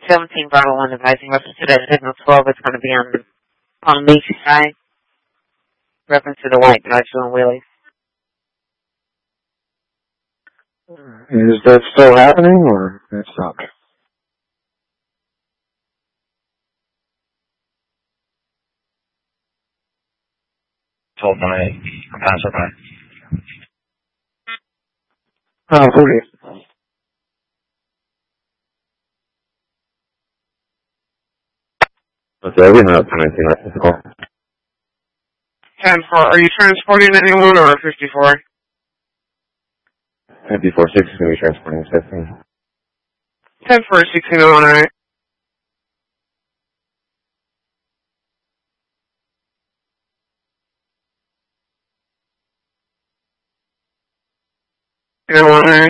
17 Bravo 1 advising reference to that signal 12 is going to be on Leach side. Reference to the white drive doing wheelies. Is that still happening or that stopped? Told by passerby. 40. Okay, we have 1019 reference call. 10-4, are you transporting anyone or 54? 54-6 is going to be transporting 15. 10-4, 1601, alright. You know what, alright.